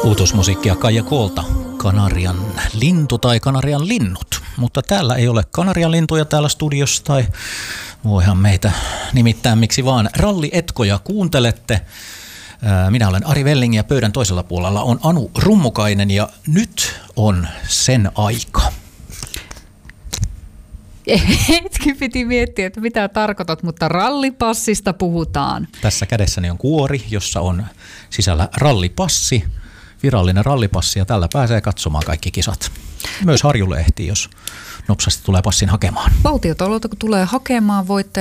Uutuusmusiikkia Kaija Koolta, Kanarian lintu tai Kanarian linnut. Mutta täällä ei ole Kanarian lintuja täällä studiossa, tai voihan meitä nimittäin miksi vaan rallietkoja kuuntelette. Minä olen Ari Velling ja pöydän toisella puolella on Anu Rummukainen ja nyt on sen aika. Hetki piti miettiä, että mitä tarkoitat, mutta rallipassista puhutaan. Tässä kädessäni on kuori, jossa on sisällä rallipassi, virallinen rallipassi, ja tällä pääsee katsomaan kaikki kisat. Myös Harjulle ehtii, jos nopsasti tulee passin hakemaan. Valtiotaloutta kun tulee hakemaan, voitte